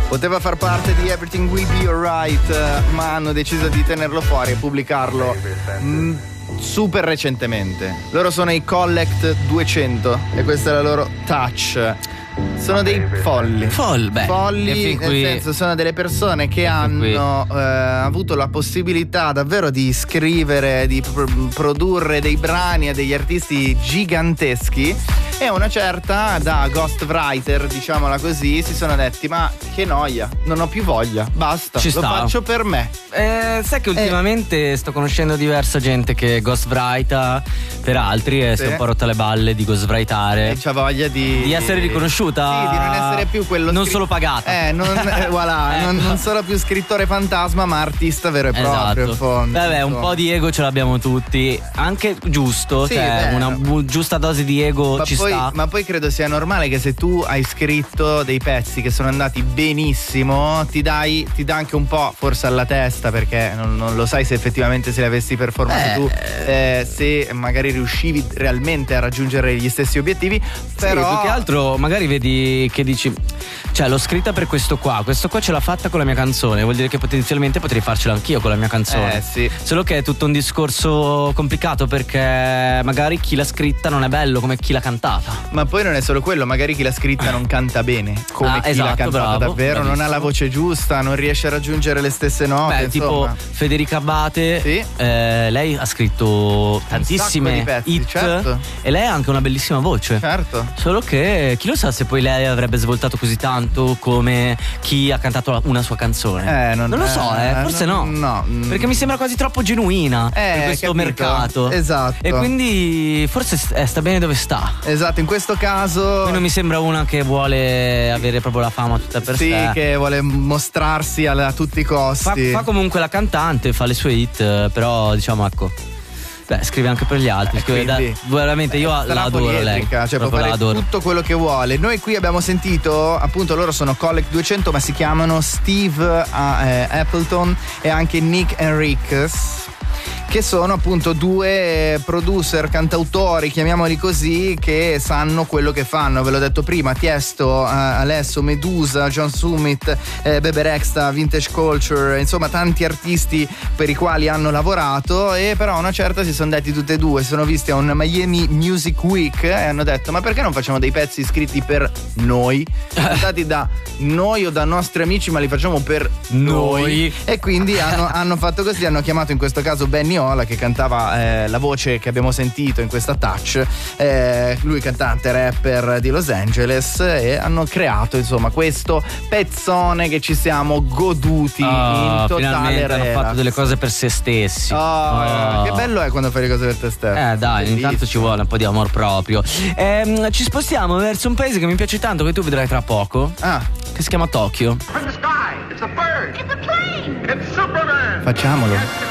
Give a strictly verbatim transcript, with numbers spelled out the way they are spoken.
Poteva far parte di Everything Will Be Alright, ma hanno deciso di tenerlo fuori e pubblicarlo mh, super recentemente. Loro sono i Collect duecento e questa è la loro Touch. Sono dei folli. Foll, beh, folli, nel qui... senso sono delle persone che hanno eh, avuto la possibilità davvero di scrivere, di pr- produrre dei brani a degli artisti giganteschi, e a una certa, da ghostwriter, diciamola così, si sono detti: ma che noia, non ho più voglia, basta, Ci lo sta. faccio per me. Eh, sai che ultimamente eh. sto conoscendo diversa gente che ghostwrita per altri e sì. si è un po' rotta le balle di ghostwritare. E c'ha voglia di di essere riconosciuta. Sì, di non essere più quello non scri- solo pagata. Eh, non, eh, voilà, ecco. non, non solo più scrittore fantasma, ma artista vero e proprio, esatto. in fondo. Vabbè, un po' di ego ce l'abbiamo tutti, anche giusto, sì, cioè beh, una bu- giusta dose di ego ma ci poi, sta. ma poi credo sia normale che se tu hai scritto dei pezzi che sono andati benissimo, ti dai ti dà anche un po' forse alla testa, perché non, non lo sai se effettivamente se li avessi performati eh, tu, eh, se magari riuscivi realmente a raggiungere gli stessi obiettivi. Però sì, più che altro magari vedi che dici, cioè l'ho scritta per questo qua, questo qua ce l'ha fatta con la mia canzone, vuol dire che potenzialmente potrei farcela anch'io con la mia canzone. Eh sì. Solo che è tutto un discorso complicato, perché magari chi l'ha scritta non è bello come chi l'ha cantata. Ma poi non è solo quello, magari chi l'ha scritta non canta bene come Ah, chi esatto, l'ha cantata bravo, davvero, bravissimo. non ha la voce giusta, non riesce a raggiungere le stesse note. Beh, insomma. tipo Federica Abate, Sì. eh, lei ha scritto tantissime di pezzi, hit, certo. e lei ha anche una bellissima voce. Certo. Solo che chi lo sa se poi lei avrebbe svoltato così tanto come chi ha cantato una sua canzone. Eh, non, non lo so, eh, forse no. no. No. Perché mi sembra quasi troppo genuina Eh, per questo capito? mercato. Esatto. E quindi forse eh, sta bene dove sta. Esatto, in questo caso Poi non mi sembra una che vuole avere proprio la fama tutta per sì, sé. che vuole mostrarsi a, a tutti i Fa, costi. fa comunque la cantante, fa le sue hit, eh, però diciamo ecco. Beh, scrive anche per gli altri. Eh, Scrive, quindi, da, veramente io la adoro lei. Cioè può Proprio fare la adoro. tutto quello che vuole. Noi qui abbiamo sentito, appunto, loro sono Collect duecento, ma si chiamano Steve eh, Appleton e anche Nick Enriquez, che sono appunto due producer, cantautori, chiamiamoli così, che sanno quello che fanno. Ve l'ho detto prima: Tiesto, uh, Alesso, Medusa, John Summit, eh, Bebe Rexha, Vintage Culture, insomma tanti artisti per i quali hanno lavorato. E però a una certa si sono detti tutti e due, si sono visti a un Miami Music Week e hanno detto: ma perché non facciamo dei pezzi scritti per noi, cantati da noi o da nostri amici, ma li facciamo per noi, Noi. E quindi hanno, hanno fatto così, hanno chiamato in questo caso Benny Ola, che cantava eh, la voce che abbiamo sentito in questa Touch, eh, lui cantante rapper di Los Angeles, e hanno creato insomma questo pezzone che ci siamo goduti Oh, in totale finalmente hanno relax. fatto delle cose per se stessi. Oh, Oh. che bello è quando fai le cose per te stesso. Eh dai, Bellissimo. intanto ci vuole un po' di amor proprio. Ehm, ci spostiamo verso un paese che mi piace tanto, che tu vedrai tra poco, Ah, che si chiama Tokyo. From the sky, it's a bird. It's a plane. It's Superman. facciamolo.